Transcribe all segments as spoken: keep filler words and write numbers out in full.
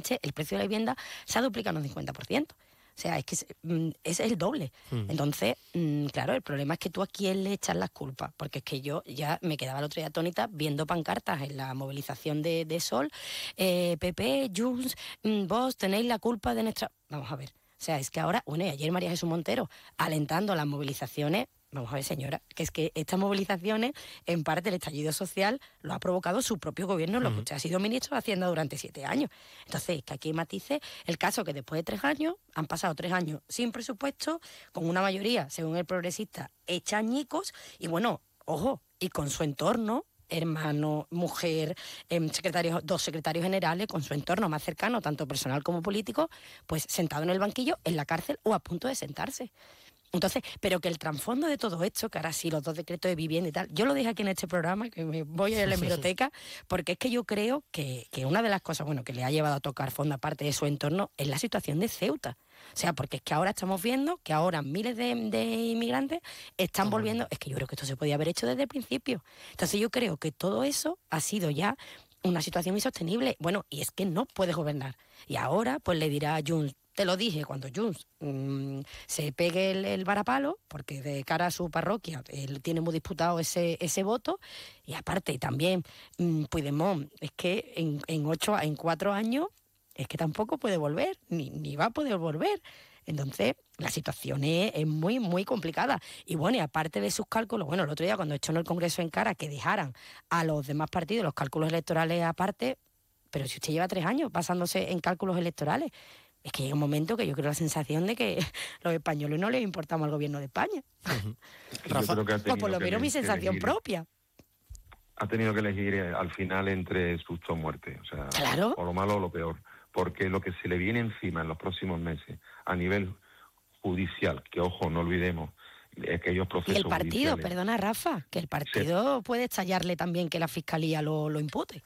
Sánchez, el precio de la vivienda se ha duplicado un cincuenta por ciento. O sea, es que es, es el doble. Mm. Entonces, mmm, claro, el problema es que tú a quién le echas las culpas. Porque es que yo ya me quedaba el otro día atónita viendo pancartas en la movilización de, de Sol. Eh, P P, Junts, mmm, vos tenéis la culpa de nuestra... Vamos a ver. O sea, es que ahora, bueno, y ayer María Jesús Montero, alentando las movilizaciones... Vamos a ver, señora, que es que estas movilizaciones, en parte el estallido social, lo ha provocado su propio gobierno, en lo que usted ha sido ministro de Hacienda durante siete años. Entonces, que aquí matice el caso que después de tres años, han pasado tres años sin presupuesto, con una mayoría, según el progresista, hecha añicos, y bueno, ojo, y con su entorno, hermano, mujer, eh, secretarios, dos secretarios generales, con su entorno más cercano, tanto personal como político, pues sentado en el banquillo, en la cárcel o a punto de sentarse. Entonces, pero que el trasfondo de todo esto, que ahora sí, los dos decretos de vivienda y tal, yo lo dije aquí en este programa, que me voy a la hemeroteca, porque es que yo creo que, que una de las cosas, bueno, que le ha llevado a tocar fondo aparte de su entorno, es la situación de Ceuta. O sea, porque es que ahora estamos viendo que ahora miles de, de inmigrantes están oh, volviendo, es que yo creo que esto se podía haber hecho desde el principio. Entonces yo creo que todo eso ha sido ya una situación insostenible. Bueno, y es que no puede gobernar. Y ahora, pues le dirá a Junts, te lo dije, cuando Junts mmm, se pegue el, el varapalo, porque de cara a su parroquia él tiene muy disputado ese, ese voto, y aparte también mmm, Puigdemont, es que en, en ocho, en cuatro años, es que tampoco puede volver, ni, ni va a poder volver. Entonces, la situación es, es muy, muy complicada. Y bueno, y aparte de sus cálculos, bueno, el otro día cuando echó en el Congreso en cara que dejaran a los demás partidos los cálculos electorales aparte, pero si usted lleva tres años basándose en cálculos electorales, es que llega un momento que yo creo la sensación de que los españoles no les importamos al gobierno de España. Uh-huh. Rafa, o por lo menos mi sensación elegir, propia. Ha tenido que elegir al final entre susto o muerte, o sea, claro. o lo malo o lo peor, porque lo que se le viene encima en los próximos meses a nivel judicial, que ojo, no olvidemos, aquellos procesos y el partido, judiciales, perdona Rafa, que el partido se... puede estallarle también que la Fiscalía lo, lo impute.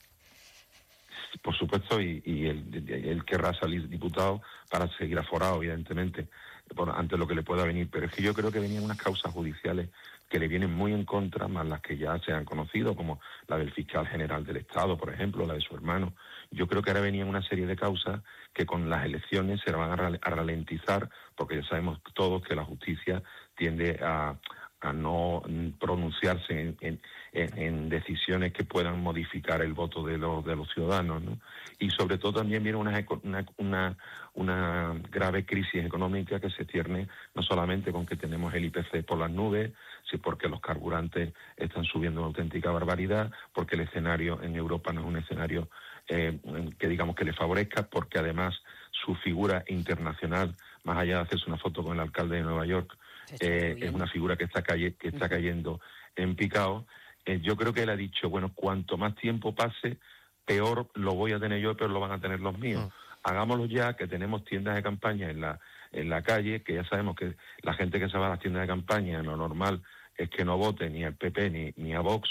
Por supuesto, y, y él, él querrá salir diputado para seguir aforado, evidentemente, por, ante lo que le pueda venir. Pero es que yo creo que venían unas causas judiciales que le vienen muy en contra, más las que ya se han conocido, como la del fiscal general del Estado, por ejemplo, la de su hermano. Yo creo que ahora venían una serie de causas que con las elecciones se van a ralentizar, porque ya sabemos todos que la justicia tiende a... a no pronunciarse en, en, en decisiones que puedan modificar el voto de los de los ciudadanos, ¿no? Y sobre todo también viene una, una, una, una grave crisis económica que se cierne no solamente con que tenemos el I P C por las nubes, sino porque los carburantes están subiendo una auténtica barbaridad, porque el escenario en Europa no es un escenario eh, que digamos que le favorezca, porque además su figura internacional, más allá de hacerse una foto con el alcalde de Nueva York, Eh, es una figura que está, calle, que está cayendo en picado. Eh, yo creo que él ha dicho, bueno, cuanto más tiempo pase, peor lo voy a tener yo, peor lo van a tener los míos. Hagámoslo ya, que tenemos tiendas de campaña en la en la calle, que ya sabemos que la gente que se va a las tiendas de campaña, lo normal es que no vote ni al P P ni, ni a Vox,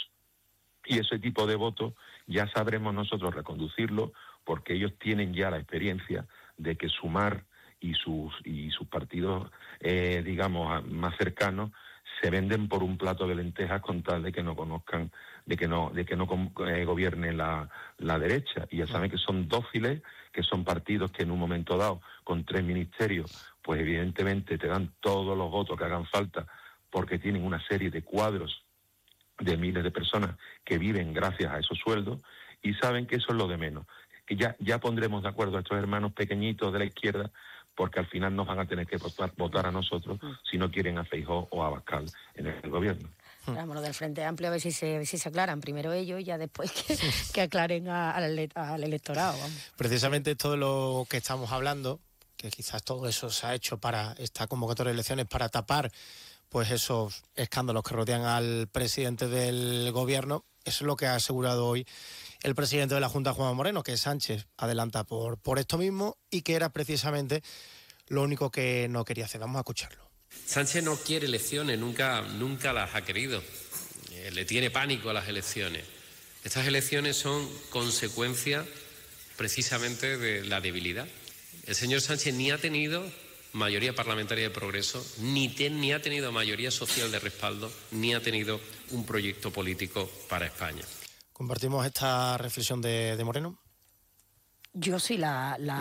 y ese tipo de votos ya sabremos nosotros reconducirlo, porque ellos tienen ya la experiencia de que Sumar y sus y sus partidos, eh, digamos, más cercanos, se venden por un plato de lentejas con tal de que no conozcan, de que no de que no eh, gobierne la, la derecha. Y ya saben que son dóciles, que son partidos que en un momento dado, con tres ministerios, pues evidentemente te dan todos los votos que hagan falta, porque tienen una serie de cuadros de miles de personas que viven gracias a esos sueldos, y saben que eso es lo de menos. Que ya, ya pondremos de acuerdo a estos hermanos pequeñitos de la izquierda, porque al final nos van a tener que votar, votar a nosotros si no quieren a Feijóo o a Abascal en el gobierno. Vamos, lo del Frente Amplio, a ver si se, si se aclaran primero ellos y ya después que, que aclaren a, al, al electorado. Vamos. Precisamente esto de lo que estamos hablando, que quizás todo eso se ha hecho para esta convocatoria de elecciones, para tapar pues esos escándalos que rodean al presidente del gobierno. Eso es lo que ha asegurado hoy el presidente de la Junta, Juanma Moreno, que Sánchez adelanta por, por esto mismo y que era precisamente lo único que no quería hacer. Vamos a escucharlo. Sánchez no quiere elecciones, nunca, nunca las ha querido. Eh, le tiene pánico a las elecciones. Estas elecciones son consecuencia precisamente de la debilidad. El señor Sánchez ni ha tenido mayoría parlamentaria de progreso, ni, ten, ni ha tenido mayoría social de respaldo, ni ha tenido un proyecto político para España. ¿Compartimos esta reflexión de, de Moreno? Yo sí la, la,